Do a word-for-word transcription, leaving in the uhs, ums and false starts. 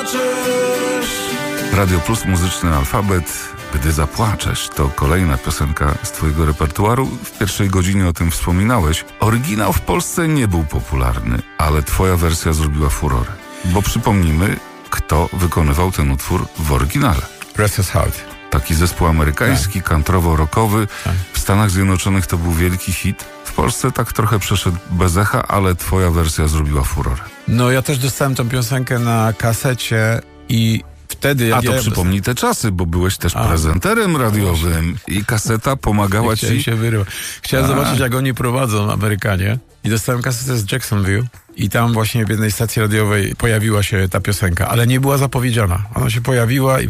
zapłaczesz. Radio Plus, muzyczny alfabet. Gdy zapłaczesz, to kolejna piosenka z twojego repertuaru. W pierwszej godzinie o tym wspominałeś. Oryginał w Polsce nie był popularny, ale twoja wersja zrobiła furorę. Bo przypomnijmy, kto wykonywał ten utwór w oryginale. Restless Heart. Taki zespół amerykański, tak. countrywo-rockowy. Tak. W Stanach Zjednoczonych to był wielki hit. W Polsce tak trochę przeszedł bez echa, ale twoja wersja zrobiła furorę. No ja też dostałem tą piosenkę na kasecie i wtedy... A to ja, przypomnij te czasy, bo byłeś też A, prezenterem radiowym i kaseta pomagała ci... się wyrywać. Chciałem A. zobaczyć, jak oni prowadzą, Amerykanie. I dostałem kasetę z Jacksonville i tam właśnie w jednej stacji radiowej pojawiła się ta piosenka, ale nie była zapowiedziana. Ona się pojawiła i